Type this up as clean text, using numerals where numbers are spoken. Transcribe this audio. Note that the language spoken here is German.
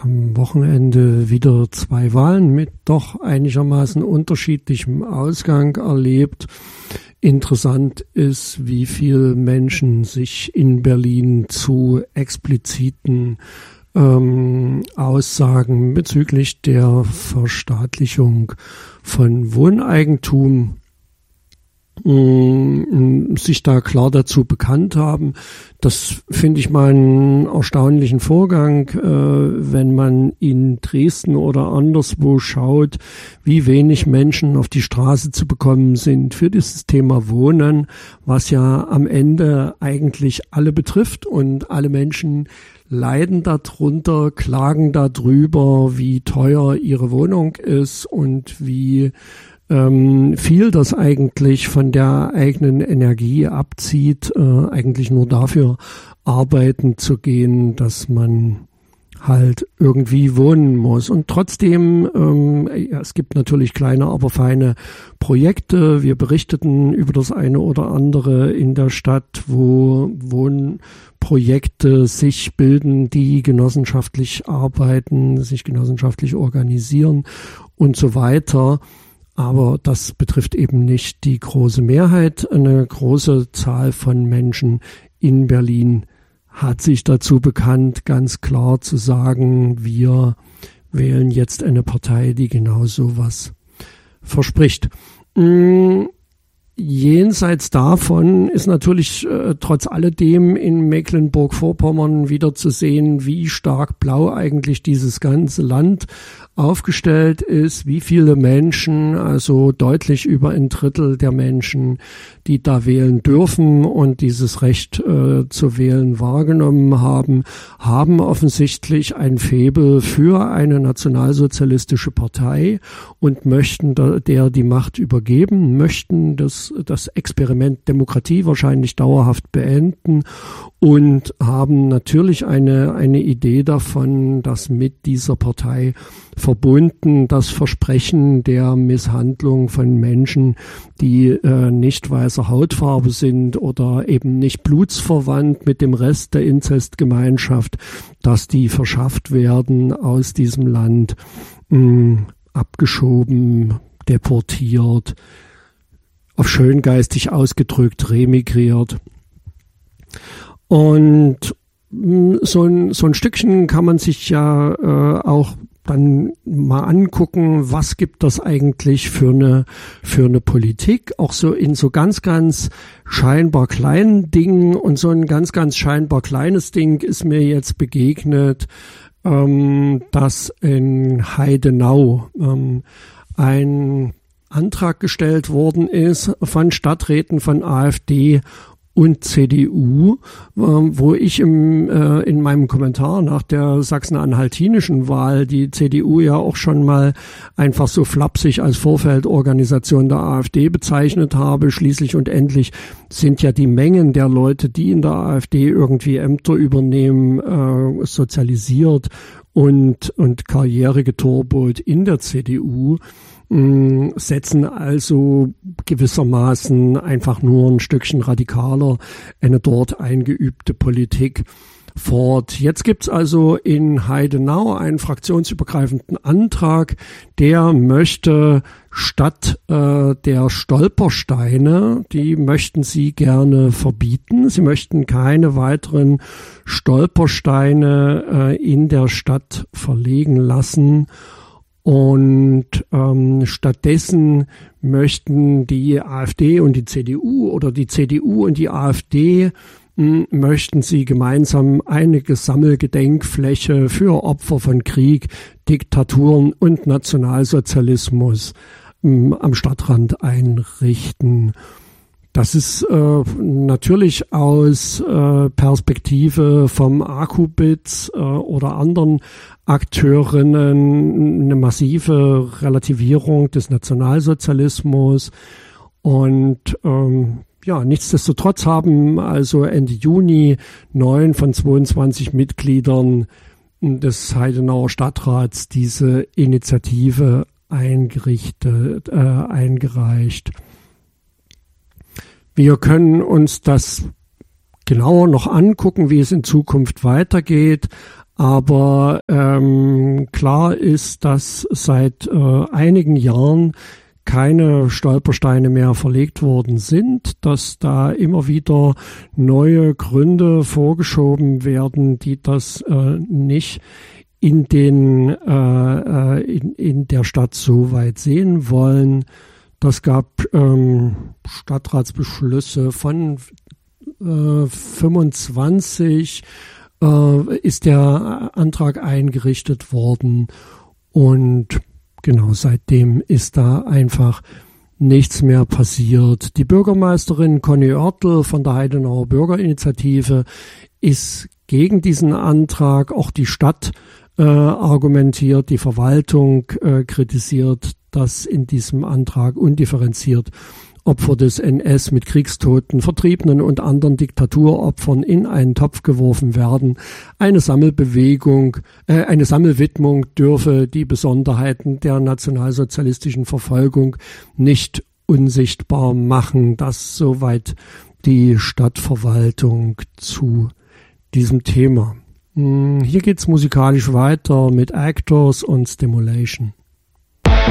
am Wochenende wieder 2 Wahlen mit doch einigermaßen unterschiedlichem Ausgang erlebt. Interessant ist, wie viele Menschen sich in Berlin zu expliziten Aussagen bezüglich der Verstaatlichung von Wohneigentum sich da klar dazu bekannt haben. Das finde ich mal einen erstaunlichen Vorgang, wenn man in Dresden oder anderswo schaut, wie wenig Menschen auf die Straße zu bekommen sind für dieses Thema Wohnen, was ja am Ende eigentlich alle betrifft und alle Menschen leiden darunter, klagen darüber, wie teuer ihre Wohnung ist und wie viel das eigentlich von der eigenen Energie abzieht, eigentlich nur dafür arbeiten zu gehen, dass man halt irgendwie wohnen muss. Und trotzdem, es gibt natürlich kleine, aber feine Projekte. Wir berichteten über das eine oder andere in der Stadt, wo Wohnprojekte sich bilden, die genossenschaftlich arbeiten, sich genossenschaftlich organisieren und so weiter. Aber das betrifft eben nicht die große Mehrheit. Eine große Zahl von Menschen in Berlin hat sich dazu bekannt, ganz klar zu sagen, wir wählen jetzt eine Partei, die genau sowas verspricht. Jenseits davon ist natürlich trotz alledem in Mecklenburg-Vorpommern wieder zu sehen, wie stark blau eigentlich dieses ganze Land aufgestellt ist, wie viele Menschen, also deutlich über ein Drittel der Menschen, die da wählen dürfen und dieses Recht zu wählen wahrgenommen haben offensichtlich ein Faible für eine nationalsozialistische Partei und möchten der die Macht übergeben, möchten das Experiment Demokratie wahrscheinlich dauerhaft beenden und haben natürlich eine Idee davon, dass mit dieser Partei verbunden das Versprechen der Misshandlung von Menschen, die nicht weißer Hautfarbe sind oder eben nicht blutsverwandt mit dem Rest der Inzestgemeinschaft, dass die verschafft werden aus diesem Land, abgeschoben, deportiert, auf schöngeistig ausgedrückt remigriert. Und so ein Stückchen kann man sich ja auch dann mal angucken, was gibt das eigentlich für eine Politik, auch so in so ganz, ganz scheinbar kleinen Dingen. Und so ein ganz, ganz scheinbar kleines Ding ist mir jetzt begegnet, dass in Heidenau ein Antrag gestellt worden ist von Stadträten von AfD und CDU, wo ich in meinem Kommentar nach der sachsen-anhaltinischen Wahl die CDU ja auch schon mal einfach so flapsig als Vorfeldorganisation der AfD bezeichnet habe. Schließlich und endlich sind ja die Mengen der Leute, die in der AfD irgendwie Ämter übernehmen, sozialisiert und Karriere geturbot in der CDU, setzen also gewissermaßen einfach nur ein Stückchen radikaler eine dort eingeübte Politik fort. Jetzt gibt's also in Heidenau einen fraktionsübergreifenden Antrag, der möchte statt der Stolpersteine, die möchten sie gerne verbieten. Sie möchten keine weiteren Stolpersteine in der Stadt verlegen lassen. Und stattdessen möchten die AfD und die CDU oder die CDU und die AfD möchten sie gemeinsam eine Sammelgedenkfläche für Opfer von Krieg, Diktaturen und Nationalsozialismus am Stadtrand einrichten. Das ist natürlich aus Perspektive vom AKU-BIZ oder anderen Akteurinnen eine massive Relativierung des Nationalsozialismus. Und nichtsdestotrotz haben also Ende Juni 9 von 22 Mitgliedern des Heidenauer Stadtrats diese Initiative eingereicht. Wir können uns das genauer noch angucken, wie es in Zukunft weitergeht. Aber klar ist, dass seit einigen Jahren keine Stolpersteine mehr verlegt worden sind, dass da immer wieder neue Gründe vorgeschoben werden, die das nicht in der Stadt so weit sehen wollen. Das gab Stadtratsbeschlüsse von 25 ist der Antrag eingerichtet worden und genau, seitdem ist da einfach nichts mehr passiert. Die Bürgermeisterin Conny Oertel von der Heidenauer Bürgerinitiative ist gegen diesen Antrag. Auch die Stadt argumentiert, die Verwaltung kritisiert, dass in diesem Antrag undifferenziert Opfer des NS mit Kriegstoten, Vertriebenen und anderen Diktaturopfern in einen Topf geworfen werden. Eine Sammelwidmung dürfe die Besonderheiten der nationalsozialistischen Verfolgung nicht unsichtbar machen. Das soweit die Stadtverwaltung zu diesem Thema. Hier geht's musikalisch weiter mit Actors und Stimulation.